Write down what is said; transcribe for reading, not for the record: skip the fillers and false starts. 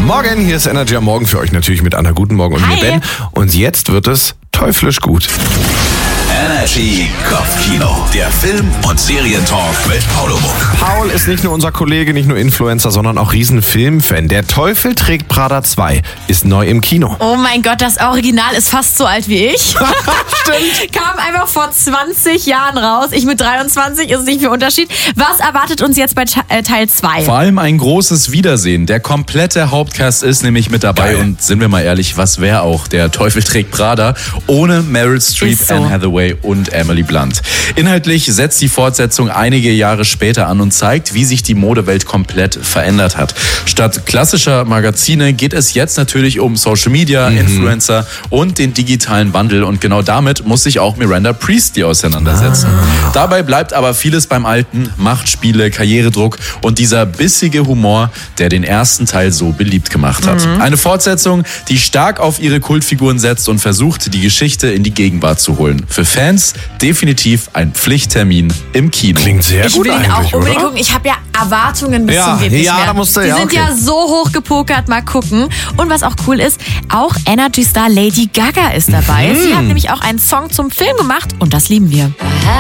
Morgen, hier ist Energy am Morgen für euch natürlich mit Anna. Guten Morgen und Hi. mir Ben. Und jetzt wird es teuflisch gut. Energy Kopfkino, der Film- und Serientalk mit Paulo Muck. Paul ist nicht nur unser Kollege, nicht nur Influencer, sondern auch Riesenfilmfan. Der Teufel trägt Prada 2 ist neu im Kino. Oh mein Gott, das Original ist fast so alt wie ich. Stimmt. Kam einfach vor 20 Jahren raus. Ich mit 23 ist nicht viel Unterschied. Was erwartet uns jetzt bei Teil 2? Vor allem ein großes Wiedersehen. Der komplette Hauptcast ist nämlich mit dabei. Geil. Und sind wir mal ehrlich, was wäre auch der Teufel trägt Prada ohne Meryl Streep, Ist so. Anne Hathaway und Emily Blunt. Inhaltlich setzt die Fortsetzung einige Jahre später an und zeigt, wie sich die Modewelt komplett verändert hat. Statt klassischer Magazine geht es jetzt natürlich um Social Media, Influencer und den digitalen Wandel. Und genau damit muss sich auch Miranda Priestley auseinandersetzen. Dabei bleibt aber vieles beim Alten. Machtspiele, Karrieredruck und dieser bissige Humor, der den ersten Teil so beliebt gemacht hat. Eine Fortsetzung, die stark auf ihre Kultfiguren setzt und versucht, die Geschichte in die Gegenwart zu holen. Für Fans definitiv ein Pflichttermin im Kino. Klingt sehr Ich gut will ihn eigentlich, auch unbedingt oder? gucken. Ich habe ja Erwartungen bis Ja, zum geht nicht ja, mehr. da musst du- Die ja, sind okay. ja so hoch gepokert. Mal gucken. Und was auch cool ist, auch Energy Star Lady Gaga ist dabei. Sie hat nämlich auch einen Song zum Film gemacht und das lieben wir.